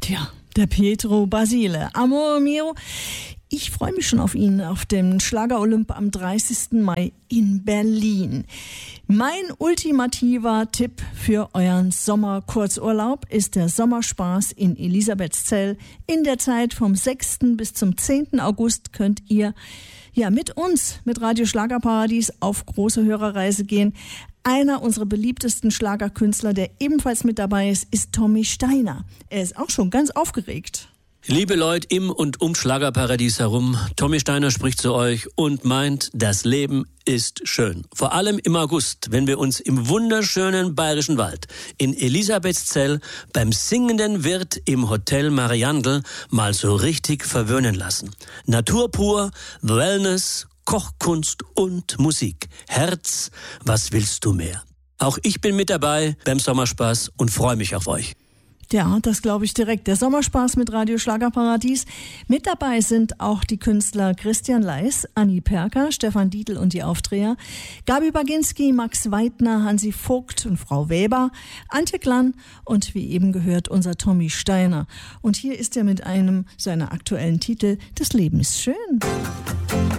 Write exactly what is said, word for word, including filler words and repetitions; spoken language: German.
Tja, der Pietro Basile. Amor mio. Ich freue mich schon auf ihn, auf dem Schlager-Olymp am dreißigsten Mai in Berlin. Mein ultimativer Tipp für euren Sommerkurzurlaub ist der Sommerspaß in Elisabethzell. In der Zeit vom sechsten bis zum zehnten August könnt ihr ja mit uns, mit Radio Schlagerparadies, auf große Hörerreise gehen. Einer unserer beliebtesten Schlagerkünstler, der ebenfalls mit dabei ist, ist Tommy Steiner. Er ist auch schon ganz aufgeregt. Liebe Leute im und um Schlagerparadies herum, Tommy Steiner spricht zu euch und meint, das Leben ist schön. Vor allem im August, wenn wir uns im wunderschönen Bayerischen Wald in Elisabethzell beim singenden Wirt im Hotel Mariandel mal so richtig verwöhnen lassen. Natur pur, Wellness, Kochkunst und Musik. Herz, was willst du mehr? Auch ich bin mit dabei beim Sommerspaß und freue mich auf euch. Ja, das glaube ich direkt. Der Sommerspaß mit Radio Schlagerparadies. Mit dabei sind auch die Künstler Christian Leis, Anni Perker, Stefan Dietl und die Aufdreher, Gabi Baginski, Max Weidner, Hansi Vogt und Frau Weber, Antje Glann und wie eben gehört unser Tommy Steiner. Und hier ist er mit einem seiner aktuellen Titel Das Leben ist schön.